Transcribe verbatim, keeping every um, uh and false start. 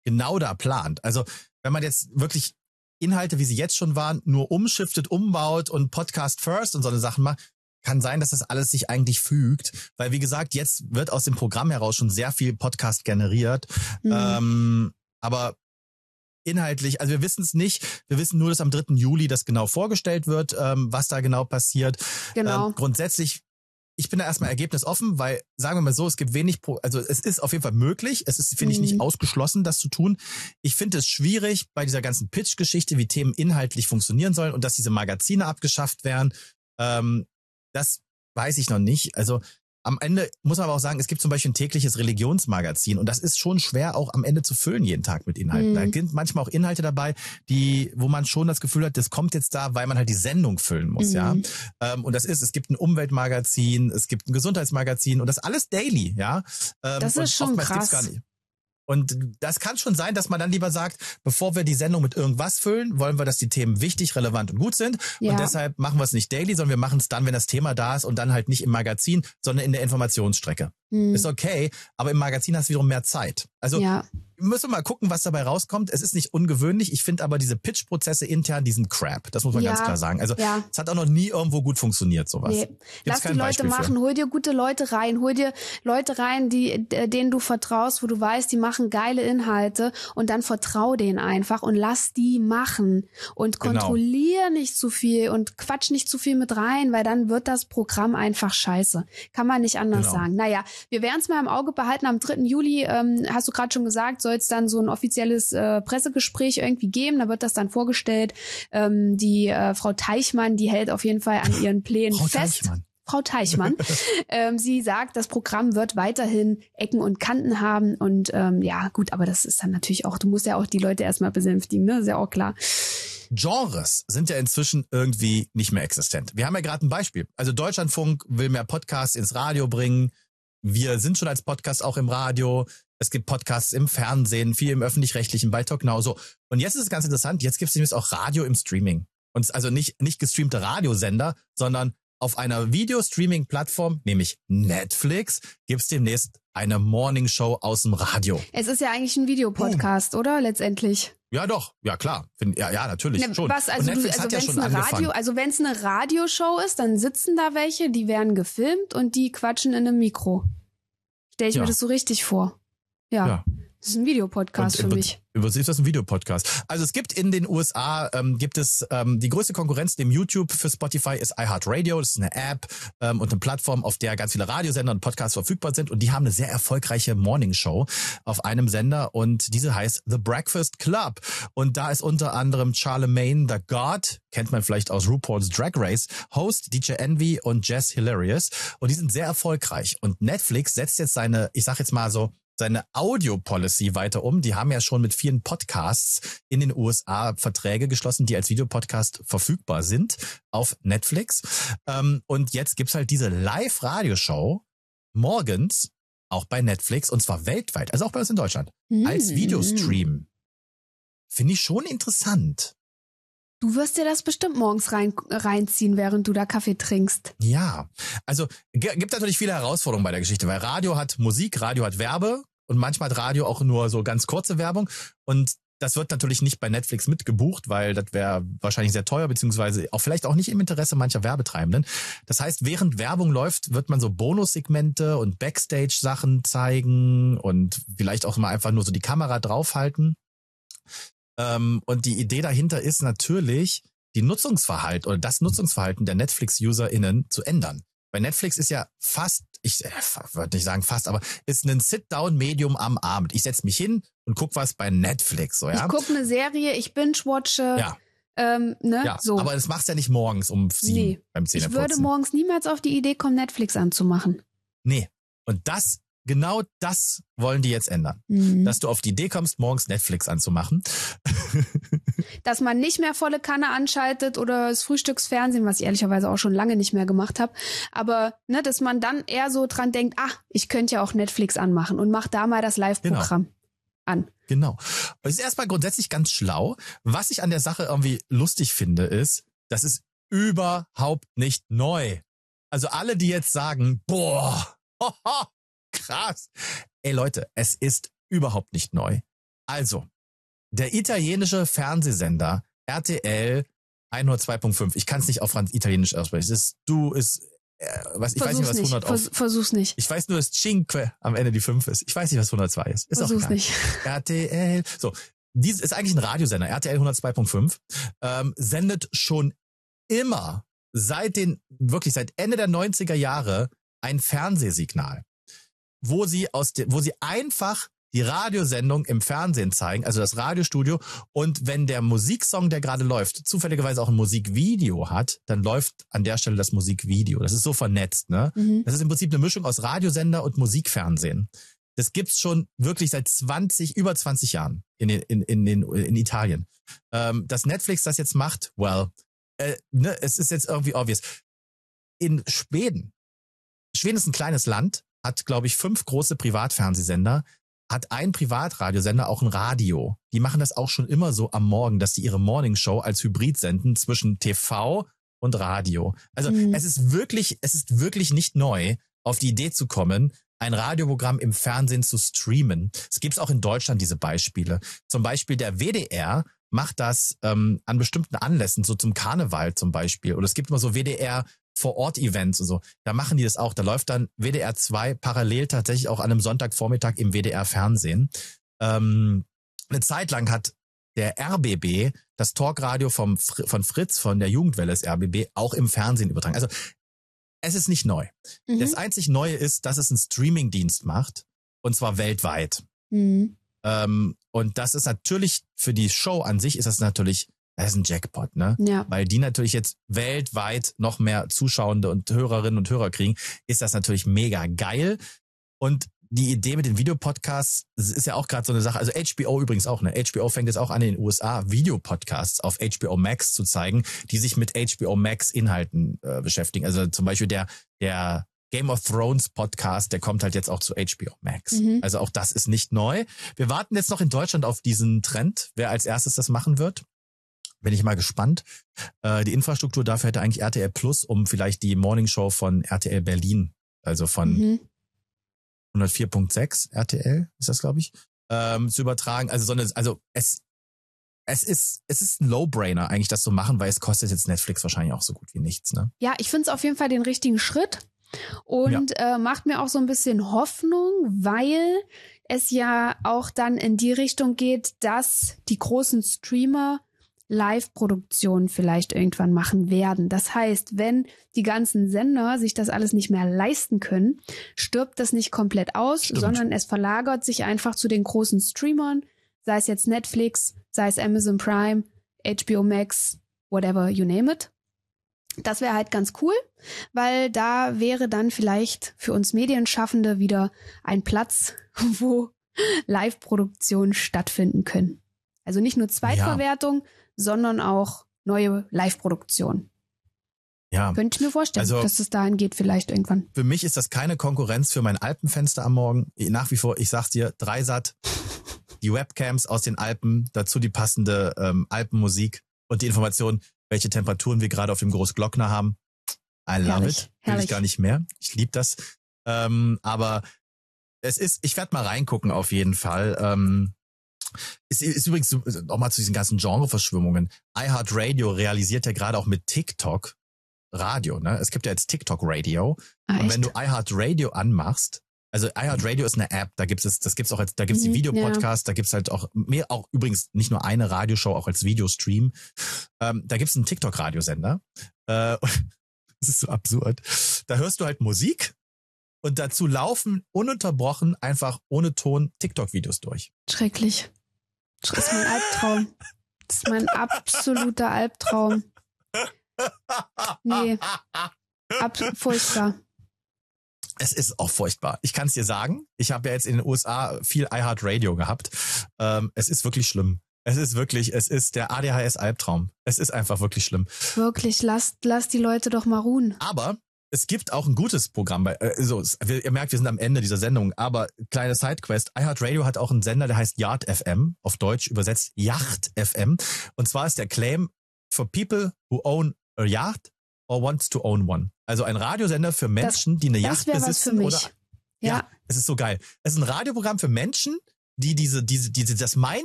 genau da plant. Also wenn man jetzt wirklich Inhalte, wie sie jetzt schon waren, nur umschiftet, umbaut und Podcast First und so eine Sachen macht, kann sein, dass das alles sich eigentlich fügt. Weil wie gesagt, jetzt wird aus dem Programm heraus schon sehr viel Podcast generiert. Mhm. Ähm, aber inhaltlich, also wir wissen es nicht. Wir wissen nur, dass am dritten Juli das genau vorgestellt wird, ähm, was da genau passiert. Genau. Ähm, grundsätzlich, ich bin da erstmal ergebnisoffen, weil, sagen wir mal so, es gibt wenig, Pro- also es ist auf jeden Fall möglich. Es ist, finde ich, nicht ausgeschlossen, das zu tun. Ich finde es schwierig bei dieser ganzen Pitch-Geschichte, wie Themen inhaltlich funktionieren sollen und dass diese Magazine abgeschafft werden. Ähm, das weiß ich noch nicht. Also am Ende muss man aber auch sagen, es gibt zum Beispiel ein tägliches Religionsmagazin und das ist schon schwer auch am Ende zu füllen jeden Tag mit Inhalten. Mhm. Da sind manchmal auch Inhalte dabei, die, wo man schon das Gefühl hat, das kommt jetzt da, weil man halt die Sendung füllen muss, mhm. ja. Ähm, und das ist, es gibt ein Umweltmagazin, es gibt ein Gesundheitsmagazin und das alles daily, ja. Ähm, das ist schon krass. Gar nicht. Und das kann schon sein, dass man dann lieber sagt, bevor wir die Sendung mit irgendwas füllen, wollen wir, dass die Themen wichtig, relevant und gut sind. Ja. Und deshalb machen wir es nicht daily, sondern wir machen es dann, wenn das Thema da ist und dann halt nicht im Magazin, sondern in der Informationsstrecke. Hm. Ist okay, aber im Magazin hast du wiederum mehr Zeit. Also ja. müssen wir mal gucken, was dabei rauskommt. Es ist nicht ungewöhnlich. Ich finde aber diese Pitch-Prozesse intern, die sind crap. Das muss man ja. ganz klar sagen. Also ja. es hat auch noch nie irgendwo gut funktioniert, sowas. Nee. Lass die Leute Beispiel machen. Für. Hol dir gute Leute rein. Hol dir Leute rein, die denen du vertraust, wo du weißt, die machen geile Inhalte und dann vertrau denen einfach und lass die machen. Und kontrollier genau. nicht zu viel und quatsch nicht zu viel mit rein, weil dann wird das Programm einfach scheiße. Kann man nicht anders genau. sagen. Naja, wir werden es mal im Auge behalten. Am dritten Juli, ähm, hast du gerade schon gesagt, soll es dann so ein offizielles äh, Pressegespräch irgendwie geben. Da wird das dann vorgestellt. Ähm, die äh, Frau Teichmann, die hält auf jeden Fall an ihren Plänen Frau fest. Teichmann. Frau Teichmann. ähm, sie sagt, das Programm wird weiterhin Ecken und Kanten haben. Und ähm, ja, gut, aber das ist dann natürlich auch, du musst ja auch die Leute erstmal besänftigen, ne? Ist ja auch klar. Genres sind ja inzwischen irgendwie nicht mehr existent. Wir haben ja gerade ein Beispiel. Also Deutschlandfunk will mehr Podcasts ins Radio bringen. Wir sind schon als Podcast auch im Radio. Es gibt Podcasts im Fernsehen, viel im Öffentlich-Rechtlichen, bei Talk Now. So. Und jetzt ist es ganz interessant, jetzt gibt es nämlich auch Radio im Streaming. Und also nicht, nicht gestreamte Radiosender, sondern auf einer Video-Streaming-Plattform, nämlich Netflix, gibt es demnächst eine Morningshow aus dem Radio. Es ist ja eigentlich ein Videopodcast, oh. oder? Letztendlich. Ja, doch. Ja, klar. Find, ja, ja, natürlich ne, schon. Was, also du, also wenn es ja eine Radio, also wenn es eine Radioshow ist, dann sitzen da welche, die werden gefilmt und die quatschen in einem Mikro. Stell ich ja. mir das so richtig vor. Ja. ja. Das ist ein Videopodcast für mich. Über ist das ein Videopodcast. Also es gibt in den U S A, ähm, gibt es ähm, die größte Konkurrenz dem YouTube für Spotify ist iHeartRadio. Das ist eine App ähm, und eine Plattform, auf der ganz viele Radiosender und Podcasts verfügbar sind. Und die haben eine sehr erfolgreiche Morningshow auf einem Sender. Und diese heißt The Breakfast Club. Und da ist unter anderem Charlemagne the God, kennt man vielleicht aus RuPaul's Drag Race, Host D J Envy und Jess Hilarious. Und die sind sehr erfolgreich. Und Netflix setzt jetzt seine, ich sag jetzt mal so, seine Audio-Policy weiter um. Die haben ja schon mit vielen Podcasts in den U S A Verträge geschlossen, die als Videopodcast verfügbar sind auf Netflix. Und jetzt gibt's halt diese Live-Radioshow morgens auch bei Netflix und zwar weltweit, also auch bei uns in Deutschland, mm. als Videostream. Finde ich schon interessant. Du wirst dir das bestimmt morgens rein, reinziehen, während du da Kaffee trinkst. Ja, also g- gibt natürlich viele Herausforderungen bei der Geschichte, weil Radio hat Musik, Radio hat Werbe und manchmal hat Radio auch nur so ganz kurze Werbung und das wird natürlich nicht bei Netflix mitgebucht, weil das wäre wahrscheinlich sehr teuer, beziehungsweise auch vielleicht auch nicht im Interesse mancher Werbetreibenden. Das heißt, während Werbung läuft, wird man so Bonussegmente und Backstage-Sachen zeigen und vielleicht auch mal einfach nur so die Kamera draufhalten. Ähm, und die Idee dahinter ist natürlich, die Nutzungsverhalten oder das Nutzungsverhalten der Netflix-UserInnen zu ändern. Bei Netflix ist ja fast, ich äh, würde nicht sagen fast, aber ist ein Sit-Down-Medium am Abend. Ich setze mich hin und guck was bei Netflix. So, ja? Ich gucke eine Serie, ich binge-watche. Ja. Ähm, ne? Ja, so. aber das machst du ja nicht morgens um sieben nee. beim Zähneputzen. Ich würde morgens niemals auf die Idee kommen, Netflix anzumachen. Nee. Und das, genau das wollen die jetzt ändern. Mhm. Dass du auf die Idee kommst, morgens Netflix anzumachen. Dass man nicht mehr volle Kanne anschaltet oder das Frühstücksfernsehen, was ich ehrlicherweise auch schon lange nicht mehr gemacht habe. Aber ne, dass man dann eher so dran denkt, ah, ich könnte ja auch Netflix anmachen und mach da mal das Live-Programm genau. an. Genau. Es ist erstmal grundsätzlich ganz schlau. Was ich an der Sache irgendwie lustig finde, ist, das ist überhaupt nicht neu. Also alle, die jetzt sagen, boah, hoho, krass. Ey Leute, es ist überhaupt nicht neu. Also, der italienische Fernsehsender R T L hundertzwei Komma fünf. Ich kann es nicht auf Franz Italienisch aussprechen. Es ist, du ist, äh, was, ich Versuch's weiß nicht, was nicht. hundert Vers- auf. Versuch's nicht. Ich weiß nur, dass Cinque am Ende die fünf ist. Ich weiß nicht, was hundertzwei ist. Ist Versuch's auch egal. nicht. R T L. So, dies ist eigentlich ein Radiosender. R T L hundertzwei Komma fünf ähm, sendet schon immer seit den, wirklich seit Ende der neunziger Jahre ein Fernsehsignal, wo sie aus de, wo sie einfach die Radiosendung im Fernsehen zeigen, also das Radiostudio. Und wenn der Musiksong, der gerade läuft, zufälligerweise auch ein Musikvideo hat, dann läuft an der Stelle das Musikvideo. Das ist so vernetzt, ne? Mhm. Das ist im Prinzip eine Mischung aus Radiosender und Musikfernsehen. Das gibt's schon wirklich seit zwanzig, über zwanzig Jahren in in in in, in Italien. Ähm, dass Netflix das jetzt macht, well, äh, ne, es ist jetzt irgendwie obvious. In Schweden, Schweden ist ein kleines Land, hat, glaube ich, fünf große Privatfernsehsender, hat ein Privatradiosender auch ein Radio. Die machen das auch schon immer so am Morgen, dass die ihre Morningshow als Hybrid senden zwischen T V und Radio. Also mhm. es ist wirklich, es ist wirklich nicht neu, auf die Idee zu kommen, ein Radioprogramm im Fernsehen zu streamen. Es gibt auch in Deutschland diese Beispiele. Zum Beispiel der W D R macht das ähm, an bestimmten Anlässen, so zum Karneval zum Beispiel. Oder es gibt immer so W D R Vor-Ort-Events und so. Da machen die das auch. Da läuft dann W D R zwei parallel tatsächlich auch an einem Sonntagvormittag im W D R-Fernsehen. Ähm, eine Zeit lang hat der R B B, das Talkradio vom, von Fritz, von der Jugendwelle des R B B, auch im Fernsehen übertragen. Also es ist nicht neu. Mhm. Das einzig Neue ist, dass es einen Streamingdienst macht. Und zwar weltweit. Mhm. Ähm, und das ist natürlich, für die Show an sich ist das natürlich, das ist ein Jackpot, ne? Ja. Weil die natürlich jetzt weltweit noch mehr Zuschauende und Hörerinnen und Hörer kriegen, ist das natürlich mega geil. Und die Idee mit den Videopodcasts ist ja auch gerade so eine Sache. Also H B O übrigens auch, ne? H B O fängt jetzt auch an, in den U S A Videopodcasts auf H B O Max zu zeigen, die sich mit H B O Max Inhalten äh, beschäftigen. Also zum Beispiel der, der Game of Thrones Podcast, der kommt halt jetzt auch zu H B O Max. Mhm. Also auch das ist nicht neu. Wir warten jetzt noch in Deutschland auf diesen Trend, wer als erstes das machen wird. Bin ich mal gespannt. Äh, die Infrastruktur dafür hätte eigentlich R T L Plus, um vielleicht die Morningshow von R T L Berlin, also von mhm. hundertvier Komma sechs R T L, ist das, glaube ich, ähm, zu übertragen. Also so eine, also es es ist es ist ein No-Brainer eigentlich, das zu machen, weil es kostet jetzt Netflix wahrscheinlich auch so gut wie nichts, ne? Ja, ich finde es auf jeden Fall den richtigen Schritt und ja. äh, macht mir auch so ein bisschen Hoffnung, weil es ja auch dann in die Richtung geht, dass die großen Streamer Live-Produktionen vielleicht irgendwann machen werden. Das heißt, wenn die ganzen Sender sich das alles nicht mehr leisten können, stirbt das nicht komplett aus, Stimmt. sondern es verlagert sich einfach zu den großen Streamern, sei es jetzt Netflix, sei es Amazon Prime, H B O Max, whatever, you name it. Das wäre halt ganz cool, weil da wäre dann vielleicht für uns Medienschaffende wieder ein Platz, wo Live-Produktionen stattfinden können. Also nicht nur Zweitverwertung, ja. sondern auch neue Live-Produktion. Ja. Könnte ich mir vorstellen, also, dass es dahin geht vielleicht irgendwann. Für mich ist das keine Konkurrenz für mein Alpenfenster am Morgen. Nach wie vor, ich sag's dir, Dreisat, die Webcams aus den Alpen, dazu die passende ähm, Alpenmusik und die Information, welche Temperaturen wir gerade auf dem Großglockner haben. I love herrlich, it. Will herrlich. Ich gar nicht mehr. Ich liebe das. Ähm, aber es ist, ich werde mal reingucken auf jeden Fall. Ähm, Ist, ist übrigens nochmal zu diesen ganzen Genre-Verschwimmungen. iHeartRadio realisiert ja gerade auch mit TikTok Radio, ne? Es gibt ja jetzt TikTok Radio. Ah, und wenn du iHeartRadio anmachst, also iHeartRadio ist eine App, da gibt's es, das gibt's auch als, da gibt's mhm, die Videopodcasts, ja. da gibt's halt auch mehr, auch übrigens nicht nur eine Radioshow, auch als Videostream. Ähm, da gibt's einen TikTok-Radiosender. Äh, das ist so absurd. Da hörst du halt Musik. Und dazu laufen ununterbrochen, einfach ohne Ton, TikTok-Videos durch. Schrecklich. Das ist mein Albtraum. Das ist mein absoluter Albtraum. Nee. Ab, furchtbar. Es ist auch furchtbar. Ich kann es dir sagen, ich habe ja jetzt in den U S A viel iHeartRadio gehabt. Ähm, es ist wirklich schlimm. Es ist wirklich, es ist der A D H S-Albtraum. Es ist einfach wirklich schlimm. Wirklich, lasst, lasst die Leute doch mal ruhen. Aber es gibt auch ein gutes Programm bei, äh, so, ihr merkt, wir sind am Ende dieser Sendung, aber kleine Sidequest, iHeartRadio hat auch einen Sender, der heißt Yard F M, auf Deutsch übersetzt Yacht F M. Und zwar ist der Claim for people who own a yacht or wants to own one. Also ein Radiosender für Menschen, das, die eine Yacht besitzen. Was für mich. Oder, ja. ja, es ist so geil. Es ist ein Radioprogramm für Menschen, die diese, diese, diese, das Mind